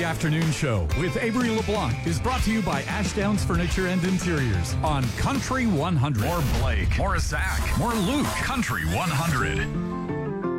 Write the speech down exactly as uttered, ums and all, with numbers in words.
Afternoon Show with Avery LeBlanc is brought to you by Ashdowns Furniture and Interiors on Country one hundred. More Blake, more Zach, more Luke. Country one hundred.